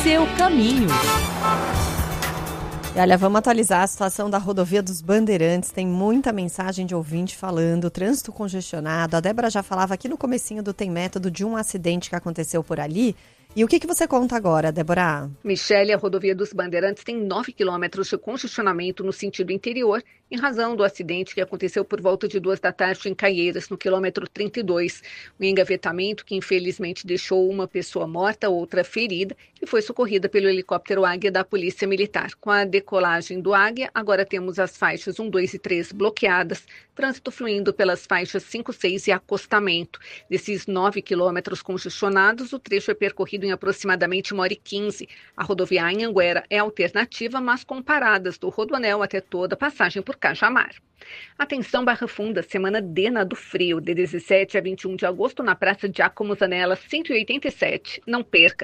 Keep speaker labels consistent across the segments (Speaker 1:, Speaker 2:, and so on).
Speaker 1: seu caminho. E olha, vamos atualizar a situação da rodovia dos Bandeirantes. Tem muita mensagem de ouvinte falando, trânsito congestionado. A Débora já falava aqui no comecinho do Tem Método de um acidente que aconteceu por ali. E o que você conta agora, Débora?
Speaker 2: Michele, a rodovia dos Bandeirantes tem 9 quilômetros de congestionamento no sentido interior, em razão do acidente que aconteceu por volta de 2 da tarde em Caieiras, no quilômetro 32. O engavetamento que infelizmente deixou uma pessoa morta, outra ferida, e foi socorrida pelo helicóptero Águia da Polícia Militar. Com a decolagem do Águia, agora temos as faixas 1, 2 e 3 bloqueadas, trânsito fluindo pelas faixas 5, 6 e acostamento. Desses 9 quilômetros congestionados, o trecho é percorrido em aproximadamente 1h15. A rodovia Anhanguera é alternativa, mas com paradas do Rodoanel até toda a passagem por Cajamar. Atenção Barra Funda, semana Dena do Frio, de 17 a 21 de agosto na Praça de Giacomo Zanella, 187. Não perca!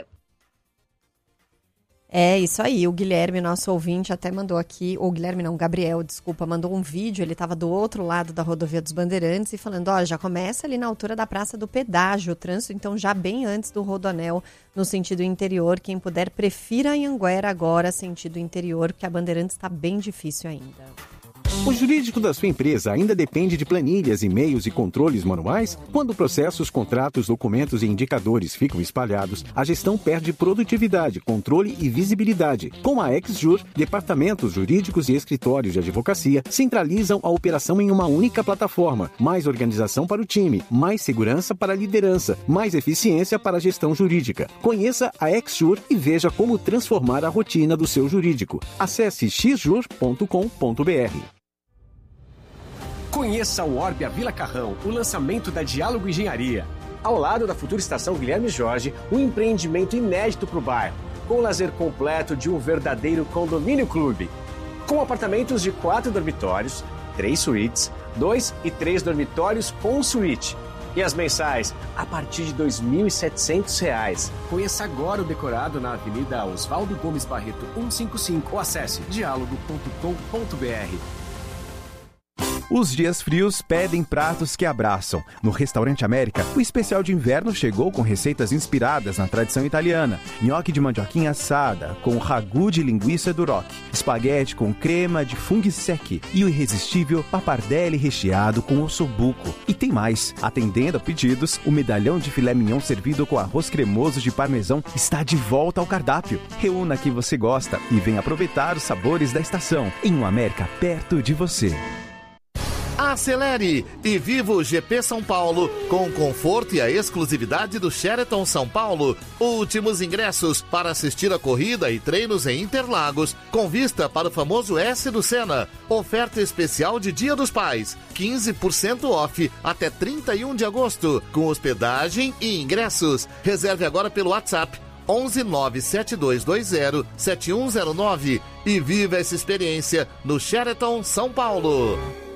Speaker 1: É isso aí, o Guilherme, nosso ouvinte, até mandou aqui, ou Guilherme não, Gabriel, desculpa, mandou um vídeo, ele estava do outro lado da rodovia dos Bandeirantes e falando, ó, já começa ali na altura da Praça do Pedágio, o trânsito, então já bem antes do Rodoanel, no sentido interior, quem puder, prefira a Anhanguera agora, sentido interior, porque a Bandeirantes está bem difícil ainda.
Speaker 3: O jurídico da sua empresa ainda depende de planilhas, e-mails e controles manuais? Quando processos, contratos, documentos e indicadores ficam espalhados, a gestão perde produtividade, controle e visibilidade. Com a XJur, departamentos jurídicos e escritórios de advocacia centralizam a operação em uma única plataforma. Mais organização para o time, mais segurança para a liderança, mais eficiência para a gestão jurídica. Conheça a XJur e veja como transformar a rotina do seu jurídico. Acesse xjur.com.br.
Speaker 4: Conheça o Orbia Vila Carrão, o lançamento da Diálogo Engenharia. Ao lado da futura estação Guilherme Jorge, um empreendimento inédito para o bairro, com o lazer completo de um verdadeiro condomínio clube. Com apartamentos de 4 dormitórios, 3 suítes, 2 e 3 dormitórios com suíte. E as mensais, a partir de R$ 2.700. Conheça agora o decorado na Avenida Oswaldo Gomes Barreto 155 ou acesse dialogo.com.br.
Speaker 5: Os dias frios pedem pratos que abraçam. No Restaurante América, o especial de inverno chegou com receitas inspiradas na tradição italiana. Nhoque de mandioquinha assada, com ragu de linguiça duroc. Espaguete com crema de funghi secchi. E o irresistível pappardelle recheado com ossobuco. E tem mais. Atendendo a pedidos, o medalhão de filé mignon servido com arroz cremoso de parmesão está de volta ao cardápio. Reúna o que você gosta e venha aproveitar os sabores da estação. Em um América perto de você.
Speaker 6: Acelere e viva o GP São Paulo com o conforto e a exclusividade do Sheraton São Paulo. Últimos ingressos para assistir a corrida e treinos em Interlagos, com vista para o famoso S do Senna. Oferta especial de Dia dos Pais, 15% off até 31 de agosto, com hospedagem e ingressos. Reserve agora pelo WhatsApp 11 97220 7109 e viva essa experiência no Sheraton São Paulo.